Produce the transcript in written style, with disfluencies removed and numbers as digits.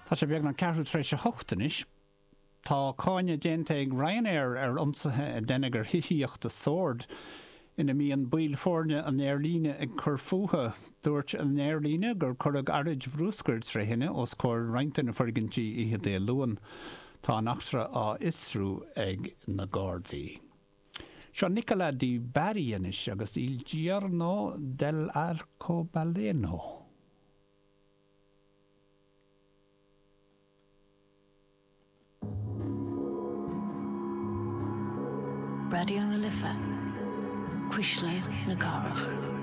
Tá sé beag na cearú treéis se hochtanis, tá cáine déanta ag Ryanair ar ionsaithe denna gur hiíocht a sord ina míon buil fórne an airlíne ag chur fuatha dúirt an airlíne gur chuirg arid bhrúscuirt ra hinne os cóir reinta na fergantí ihe dé luan tá an achtra á isrú ag na Gardaí. Seo Nicola di Barianis agus Il Giorno dell'Arcobaleno. Radio na Lifa, Quisle na Garach.